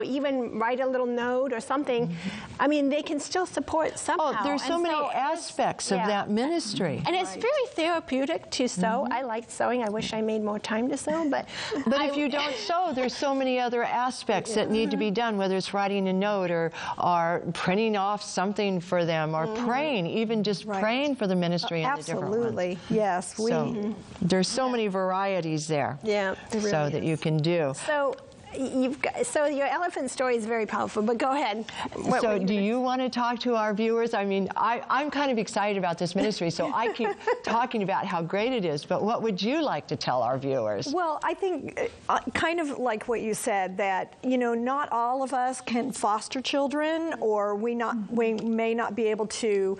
even write a little note or something. I mean, they can still support somehow. Oh, there's so many aspects of that ministry. And it's very therapeutic to sew. I like sewing. I wish I made more time to sew, but if you don't sew, there's so many other aspects that need to be done, whether it's writing a note or printing off something for them or praying, even just praying for the ministry in the different ones. Absolutely, yes. So there's so many varieties there. Yeah, there really that you can do. So your elephant story is very powerful, but go ahead. So do you want to talk to our viewers? I mean, I'm kind of excited about this ministry, so I keep talking about how great it is, but what would you like to tell our viewers? Well, I think kind of like what you said, that, you know, not all of us can foster children, or we may not be able to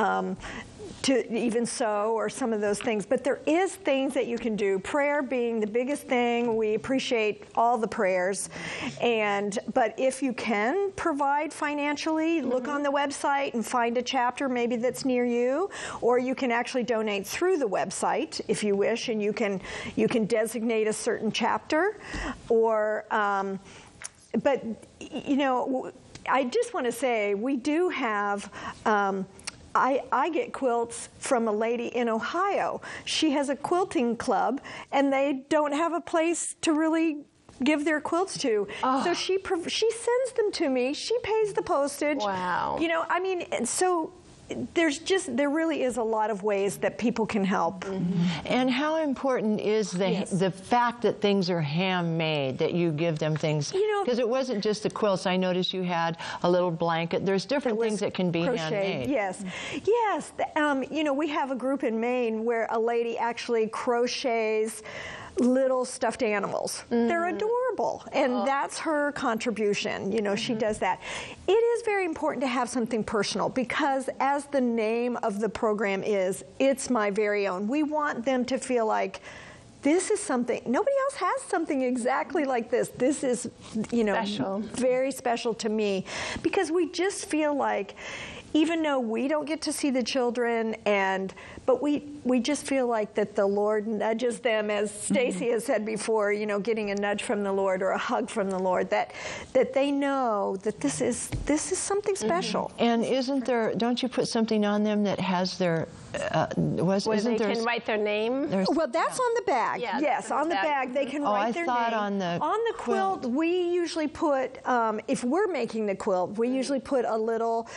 even sew or some of those things. But there is things that you can do, prayer being the biggest thing. We appreciate all the prayers. But if you can provide financially, look on the website and find a chapter maybe that's near you, or you can actually donate through the website if you wish, and you can designate a certain chapter. Or, but, you know, I just want to say we do have I get quilts from a lady in Ohio. She has a quilting club, and they don't have a place to really give their quilts to. Oh. So she sends them to me. She pays the postage. Wow. You know, I mean, so there really is a lot of ways that people can help. And how important is the fact that things are handmade, that you give them things? You know, because it wasn't just the quilts. I noticed you had a little blanket. There's different things that can be handmade. Yes, yes. You know, we have a group in Maine where a lady actually crochets little stuffed animals. They're adorable, and that's her contribution. You know, she does that. It is very important to have something personal, because as the name of the program is, it's my very own. We want them to feel like this is something, nobody else has something exactly like this. This is, you know, special. Very special to me, because we just feel like, even though we don't get to see the children, but we just feel like that the Lord nudges them, as Stacy has said before, you know, getting a nudge from the Lord or a hug from the Lord, that they know that this is something special. And don't you put something on them that has their, where they can write their name? Well, that's on the bag. Yeah, yes, on the bag they can write their name. On the quilt, we usually put, if we're making the quilt, we usually put a little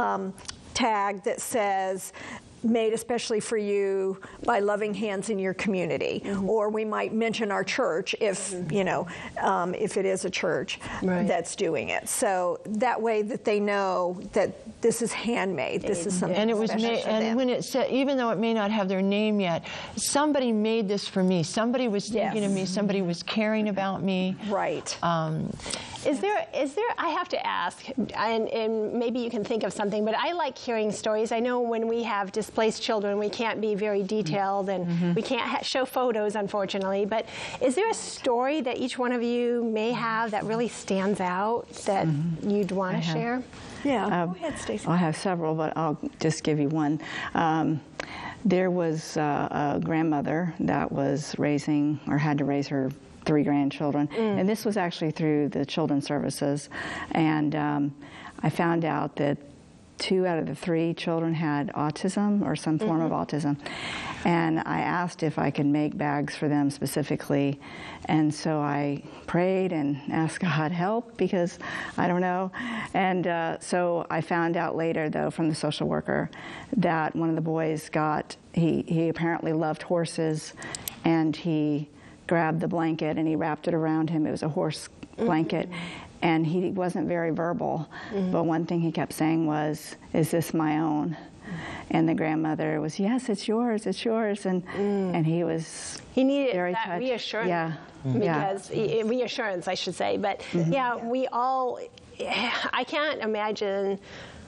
tag that says, made especially for you by Loving Hands in your community. Or we might mention our church if, you know, if it is a church that's doing it. So that way that they know that this is handmade. This is something special for them. And when it said, even though it may not have their name yet, somebody made this for me. Somebody was thinking of me. Somebody was caring about me. Right. Is there, I have to ask, and maybe you can think of something, but I like hearing stories. I know when we have displaced children, we can't be very detailed, and we can't show photos, unfortunately, but is there a story that each one of you may have that really stands out that you'd want to share? Yeah, go ahead, Stacy. I have several, but I'll just give you one. There was a grandmother that was raising, or had to raise her 3 grandchildren, and this was actually through the children's services, and I found out that 2 out of the 3 children had autism or some form of autism, and I asked if I could make bags for them specifically, and so I prayed and asked God help, because I don't know, and so I found out later, though, from the social worker that one of the boys he apparently loved horses, and he grabbed the blanket and he wrapped it around him. It was a horse blanket, and he wasn't very verbal, but one thing he kept saying was, "Is this my own?" And the grandmother was, "Yes, it's yours, it's yours," and he needed very that touched. reassurance. Yeah. Because reassurance, I should say, but yeah, we all, I can't imagine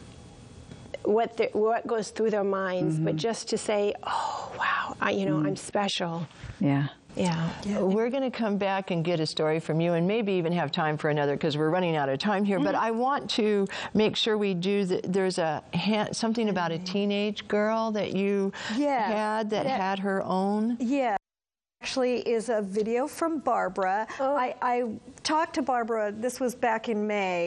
what goes through their minds, but just to say, "Oh wow, I'm special." Yeah. Yeah. We're going to come back and get a story from you, and maybe even have time for another, because we're running out of time here. But I want to make sure we do. There's something about a teenage girl that you had that had her own. Yeah. actually is a video from Barbara. I talked to Barbara, this was back in May,